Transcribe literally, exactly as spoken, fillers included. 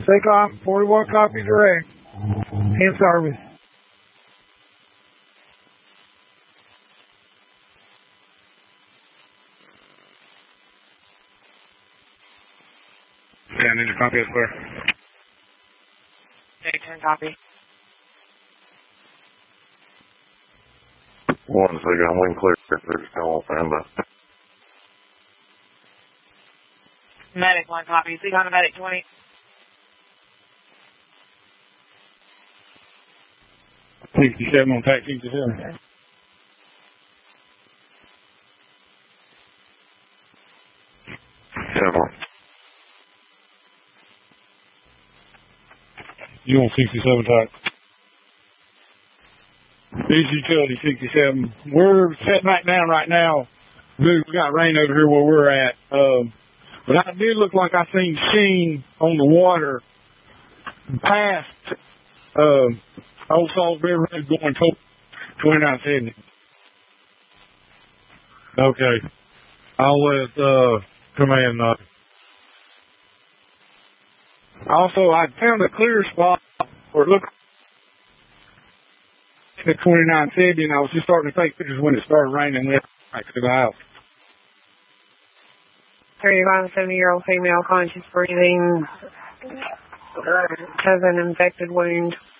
Take off, forty-one copy direct. In service. Yeah, I need a copy of clear. Okay, turn copy. One second, wing clear. They're still on standby. Medic, one copy. See on a medic twenty. sixty-seven on tax sixty-seven. Seven. You on sixty-seven type? East Utility sixty-seven. We're set back down right now. Dude, we got rain over here where we're at. Um, but I did look like I seen sheen on the water past um, Old Salisbury Road going to twenty-nine seventy. Okay. I'll let uh, command know. Also, I found a clear spot where it looked like twenty-nine seventy, and I was just starting to take pictures when it started raining left right to the house. thirty-five, seventy-year-old female, conscious breathing, has an infected wound.